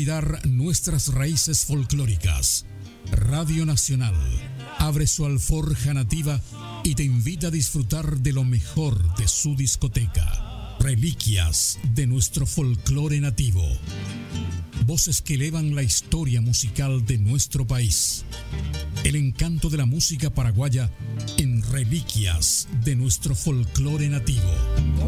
olvidar nuestras raíces folclóricas. Radio Nacional abre su alforja nativa y te invita a disfrutar de lo mejor de su discoteca. Reliquias de nuestro folclore nativo. Voces que elevan la historia musical de nuestro país. El encanto de la música paraguaya en Reliquias de nuestro folclore nativo.